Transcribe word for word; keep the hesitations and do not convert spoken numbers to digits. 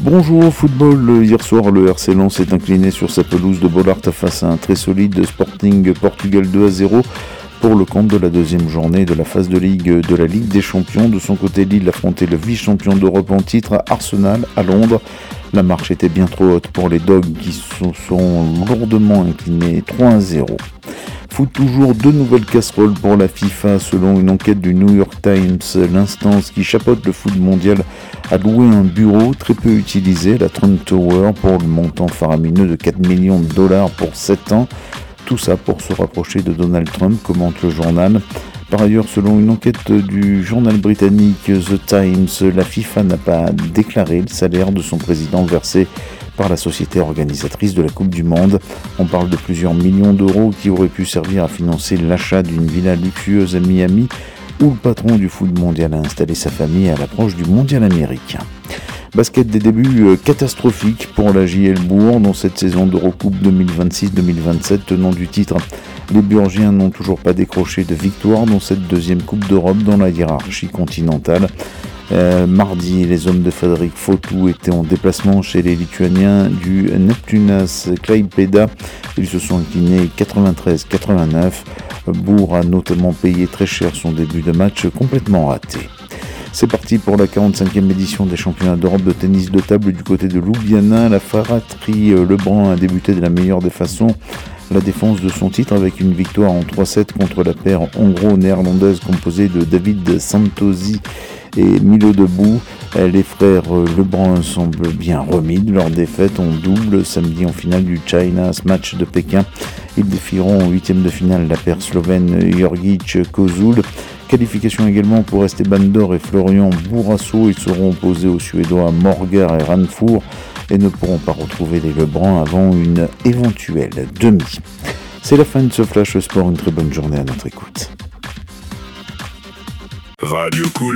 Bonjour au football, hier soir le R C Lens s'est incliné sur sa pelouse de Bollaert face à un très solide Sporting Portugal deux à zéro pour le compte de la deuxième journée de la phase de Ligue de la Ligue des Champions. De son côté, Lille affrontait le vice-champion d'Europe en titre Arsenal à Londres. La marche était bien trop haute pour les Dogs qui se sont lourdement inclinés trois à zéro. Foot toujours, deux nouvelles casseroles pour la FIFA. Selon une enquête du New York Times, l'instance qui chapeaute le foot mondial a loué un bureau très peu utilisé, la Trump Tower, pour le montant faramineux de quatre millions de dollars pour sept ans. Tout ça pour se rapprocher de Donald Trump, commente le journal. Par ailleurs, selon une enquête du journal britannique The Times, la FIFA n'a pas déclaré le salaire de son président versé par la société organisatrice de la Coupe du Monde. On parle de plusieurs millions d'euros qui auraient pu servir à financer l'achat d'une villa luxueuse à Miami où le patron du foot mondial a installé sa famille à l'approche du mondial américain. Basket, des débuts catastrophiques pour la J L Bourg dans cette saison d'Eurocoupe deux mille vingt-six deux mille vingt-sept, tenant du titre. Les Burgiens n'ont toujours pas décroché de victoire dans cette deuxième Coupe d'Europe dans la hiérarchie continentale. Euh, mardi, les hommes de Frédéric Fautou étaient en déplacement chez les Lituaniens du Neptūnas Klaipėda. Ils se sont inclinés quatre-vingt-treize à quatre-vingt-neuf. Bourg a notamment payé très cher son début de match complètement raté. C'est parti pour la quarante-cinquième édition des championnats d'Europe de tennis de table du côté de Ljubljana. La fratrie Lebrun a débuté de la meilleure des façons la défense de son titre avec une victoire en trois sept contre la paire hongro-néerlandaise composée de David Santosi et Milo Debout. Les frères Lebrun semblent bien remis de leur défaite en double samedi en finale du China's Match de Pékin. Ils défieront en huitième de finale la paire slovène Jurgic Kozul. Qualification également pour Esteban Dor et Florian Bourrasso. Ils seront opposés aux Suédois Morgar et Ranfour et ne pourront pas retrouver les Lebrun avant une éventuelle demi. C'est la fin de ce Flash Sport. Une très bonne journée à notre écoute. Radio Cool.